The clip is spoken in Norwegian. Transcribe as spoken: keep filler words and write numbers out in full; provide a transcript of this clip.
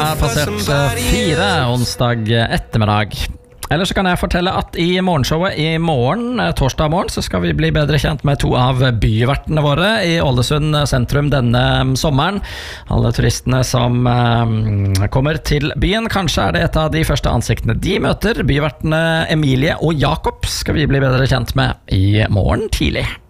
er passert fire onsdag ettermiddag. Eller så kan jeg fortelle at i morgenshowet i morgen, torsdag morgen, så skal vi bli bedre kjent med to av byvertene våre i Ålesund sentrum denne sommeren. Alle turistene som eh, kommer til byen, kanskje er det et av de første ansiktene de møter. Byvertene Emilie og Jakob skal vi bli bedre kjent med i morgen tidlig.